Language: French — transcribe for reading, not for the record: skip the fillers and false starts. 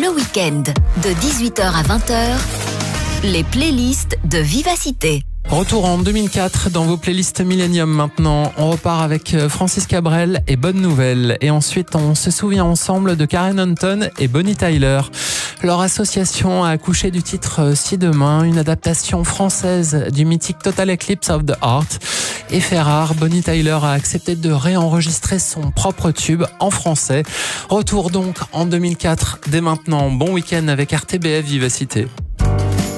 le week-end, de 18h à 20h, les playlists de Vivacité. Retour en 2004 dans vos playlists Millennium maintenant. On repart avec Francis Cabrel et Bonne Nouvelle. Et ensuite, on se souvient ensemble de Karen Hunton et Bonnie Tyler. Leur association a accouché du titre Si Demain, une adaptation française du mythique Total Eclipse of the Heart. Et fait rare, Bonnie Tyler a accepté de réenregistrer son propre tube en français. Retour donc en 2004 dès maintenant. Bon week-end avec RTBF Vivacité.